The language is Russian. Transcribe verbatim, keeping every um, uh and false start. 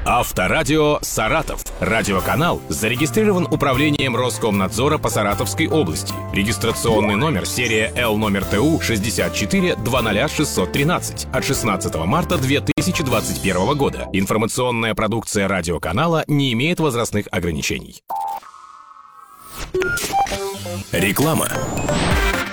Авторадио «Саратов». Радиоканал зарегистрирован Управлением Роскомнадзора по Саратовской области. Регистрационный номер серия Л номер Т У шестьдесят четыре двадцать шестьсот тринадцать от шестнадцатого марта две тысячи двадцать первого года. Информационная продукция радиоканала не имеет возрастных ограничений. Реклама.